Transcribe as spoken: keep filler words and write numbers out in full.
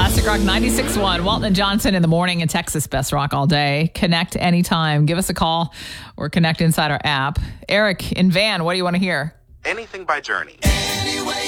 Classic Rock ninety-six point one. Walton and Johnson in the morning in Texas. Best rock all day. Connect anytime. Give us a call or connect inside our app. Eric in Van, what do you want to hear? Anything by Journey.